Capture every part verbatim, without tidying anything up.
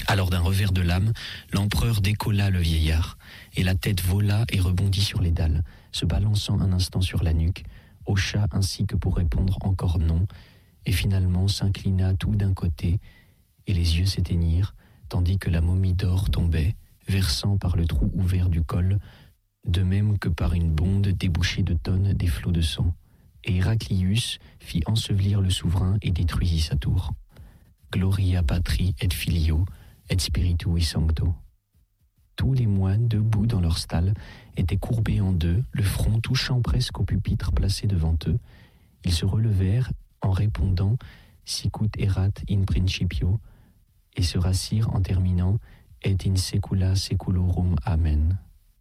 Alors d'un revers de lame, l'empereur décolla le vieillard, et la tête vola et rebondit sur les dalles, se balançant un instant sur la nuque, hocha ainsi que pour répondre encore non, et finalement s'inclina tout d'un côté, et les yeux s'éteignirent, tandis que la momie d'or tombait, versant par le trou ouvert du col, de même que par une bonde débouchée de tonnes des flots de sang. Et Héraclius fit ensevelir le souverain et détruisit sa tour. Gloria patri et filio, et spiritui sancto. Tous les moines, debout dans leur stalle, étaient courbés en deux, le front touchant presque au pupitre placé devant eux. Ils se relevèrent en répondant « Sicut erat in principio » et se rassirent en terminant « Et in secula seculorum amen ».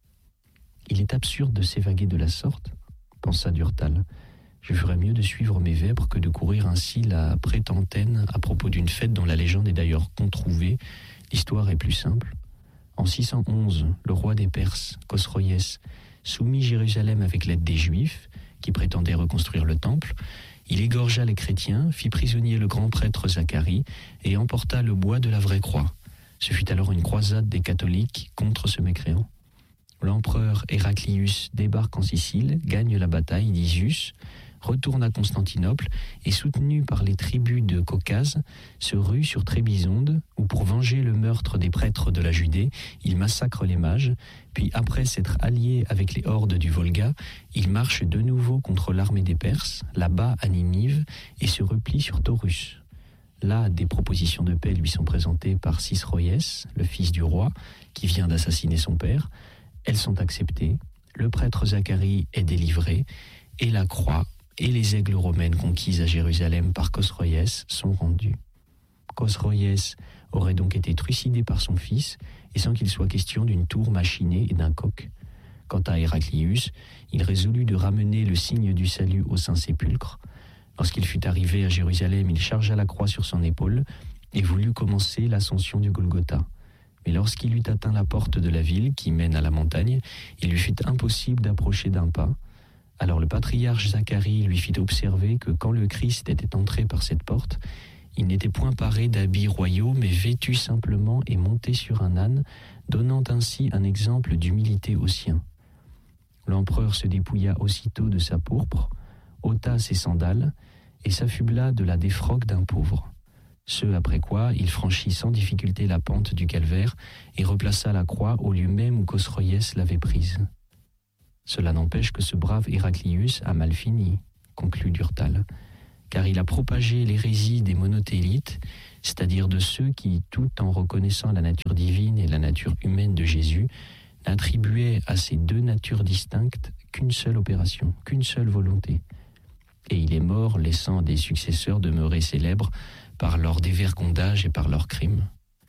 Il est absurde de s'évaguer de la sorte, pensa Durtal. Je ferais mieux de suivre mes vêpres que de courir ainsi la prétentaine à propos d'une fête dont la légende est d'ailleurs controuvée. L'histoire est plus simple. En six cent onze, le roi des Perses, Khosroès, soumit Jérusalem avec l'aide des Juifs, qui prétendaient reconstruire le temple. Il égorgea les chrétiens, fit prisonnier le grand prêtre Zacharie et emporta le bois de la vraie croix. Ce fut alors une croisade des catholiques contre ce mécréant. L'empereur Héraclius débarque en Sicile, gagne la bataille d'Isius, retourne à Constantinople et, soutenu par les tribus de Caucase, se rue sur Trébizonde, où pour venger le meurtre des prêtres de la Judée, il massacre les mages, puis après s'être allié avec les hordes du Volga, il marche de nouveau contre l'armée des Perses, là-bas à Ninive, et se replie sur Taurus. Là, des propositions de paix lui sont présentées par Cicroès, le fils du roi, qui vient d'assassiner son père. Elles sont acceptées, le prêtre Zacharie est délivré, et la croix et les aigles romaines conquises à Jérusalem par Khosroès sont rendues. Khosroès aurait donc été trucidé par son fils, et sans qu'il soit question d'une tour machinée et d'un coq. Quant à Héraclius, il résolut de ramener le signe du salut au Saint-Sépulcre. Lorsqu'il fut arrivé à Jérusalem, il chargea la croix sur son épaule et voulut commencer l'ascension du Golgotha. Mais lorsqu'il eut atteint la porte de la ville qui mène à la montagne, il lui fut impossible d'approcher d'un pas. Alors le patriarche Zacharie lui fit observer que quand le Christ était entré par cette porte, il n'était point paré d'habits royaux, mais vêtu simplement et monté sur un âne, donnant ainsi un exemple d'humilité aux siens. L'empereur se dépouilla aussitôt de sa pourpre, ôta ses sandales et s'affubla de la défroque d'un pauvre. Ce après quoi, il franchit sans difficulté la pente du calvaire et replaça la croix au lieu même où Khosroès l'avait prise. Cela n'empêche que ce brave Héraclius a mal fini, conclut Durtal, car il a propagé l'hérésie des monothélites, c'est-à-dire de ceux qui, tout en reconnaissant la nature divine et la nature humaine de Jésus, n'attribuaient à ces deux natures distinctes qu'une seule opération, qu'une seule volonté. Et il est mort, laissant des successeurs demeurer célèbres par leur dévergondage et par leurs crimes.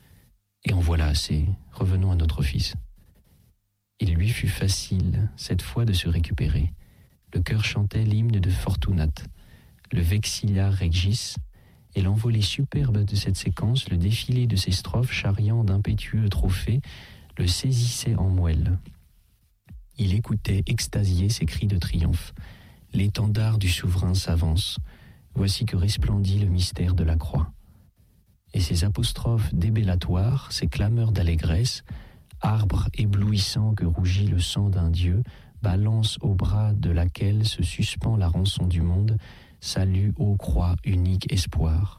Et en voilà assez, revenons à notre fils. Il lui fut facile, cette fois, de se récupérer. Le chœur chantait l'hymne de Fortunate, le Vexilla Regis, et l'envolée superbe de cette séquence, le défilé de ses strophes charriant d'impétueux trophées, le saisissait en moelle. Il écoutait extasié ses cris de triomphe. L'étendard du souverain s'avance. Voici que resplendit le mystère de la croix. Et ces apostrophes débellatoires, ces clameurs d'allégresse, arbre éblouissant que rougit le sang d'un dieu, balance au bras de laquelle se suspend la rançon du monde, salut ô croix, unique espoir.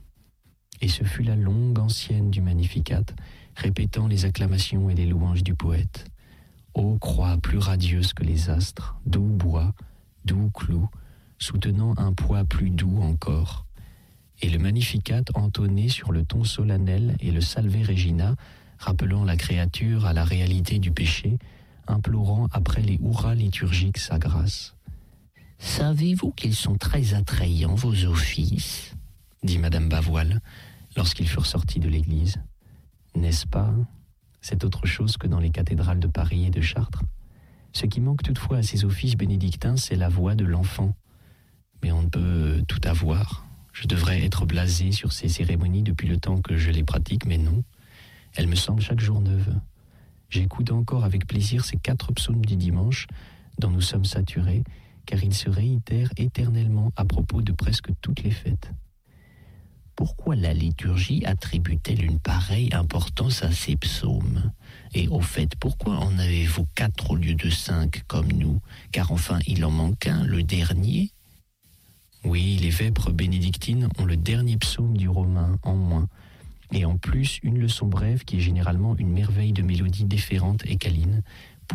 Et ce fut la longue ancienne du Magnificat, répétant les acclamations et les louanges du poète. Ô croix plus radieuse que les astres, doux bois, doux clou, soutenant un poids plus doux encore. Et le Magnificat entonné sur le ton solennel et le Salve Regina, rappelant la créature à la réalité du péché, implorant après les hurrahs liturgiques sa grâce. « Savez-vous qu'ils sont très attrayants, vos offices ?» dit Madame Bavoil, lorsqu'ils furent sortis de l'église. « N'est-ce pas ? C'est autre chose que dans les cathédrales de Paris et de Chartres. Ce qui manque toutefois à ces offices bénédictins, c'est la voix de l'enfant. Mais on ne peut tout avoir. Je devrais être blasé sur ces cérémonies depuis le temps que je les pratique, mais non. Elles me semblent chaque jour neuves. J'écoute encore avec plaisir ces quatre psaumes du dimanche dont nous sommes saturés, car ils se réitèrent éternellement à propos de presque toutes les fêtes. pourquoi la liturgie attribue-t-elle une pareille importance à ces psaumes ? Et au fait, pourquoi en avez-vous quatre au lieu de cinq comme nous ? Car enfin, il en manque un, le dernier. Oui, les vêpres bénédictines ont le dernier psaume du romain en moins. Et en plus, une leçon brève qui est généralement une merveille de mélodie déférente et câline. Pourquoi ?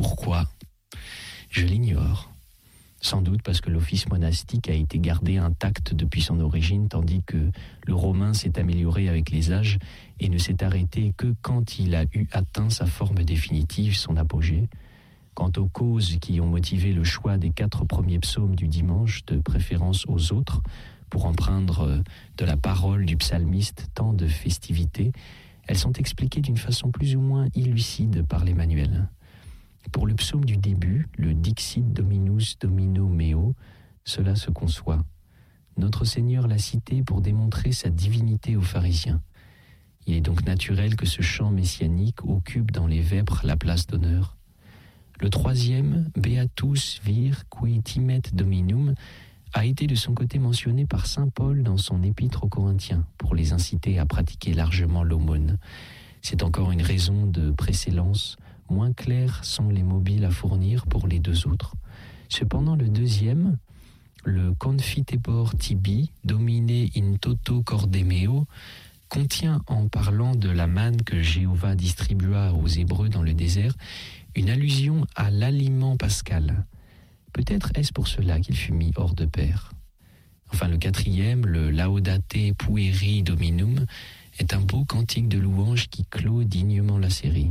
Je l'ignore. Sans doute parce que l'office monastique a été gardé intact depuis son origine, tandis que le romain s'est amélioré avec les âges et ne s'est arrêté que quand il a eu atteint sa forme définitive, son apogée. Quant aux causes qui ont motivé le choix des quatre premiers psaumes du dimanche, de préférence aux autres, pour empreindre de la parole du psalmiste tant de festivités, elles sont expliquées d'une façon plus ou moins illucide par les manuels. Pour le psaume du début, le Dixit Dominus Domino Meo, cela se conçoit. Notre Seigneur l'a cité pour démontrer sa divinité aux pharisiens. Il est donc naturel que ce chant messianique occupe dans les vêpres la place d'honneur. Le troisième, Beatus vir qui timet Dominum, a été de son côté mentionné par saint Paul dans son épître aux Corinthiens pour les inciter à pratiquer largement l'aumône. C'est encore une raison de précédence. Moins clairs sont les mobiles à fournir pour les deux autres. Cependant, le deuxième, le Confitebor tibi, dominé in toto cordemeo, contient, en parlant de la manne que Jéhovah distribua aux Hébreux dans le désert, une allusion à l'aliment pascal. Peut-être est-ce pour cela qu'il fut mis hors de pair. Enfin, le quatrième, le Laudate pueri dominum, est un beau cantique de louange qui clôt dignement la série.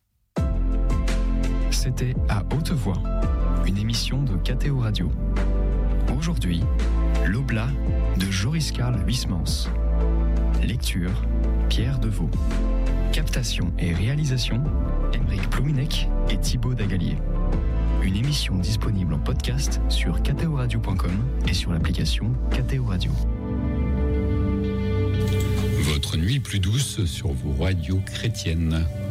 C'était À Haute Voix, une émission de K T O Radio. Aujourd'hui, l'Oblat de Joris Karl Huysmans. Lecture, Pierre Deveau. Captation et réalisation, Aymeric Plouminec et Thibaut Dagalier. Une émission disponible en podcast sur k t o radio point com et sur l'application K T O Radio. Votre nuit plus douce sur vos radios chrétiennes.